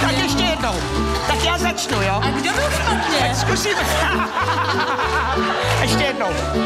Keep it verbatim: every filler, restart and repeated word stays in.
Tak ještě jednou. Tak já začnu, jo? A kdo byl špatně? Tak zkusíme. Ještě jednou.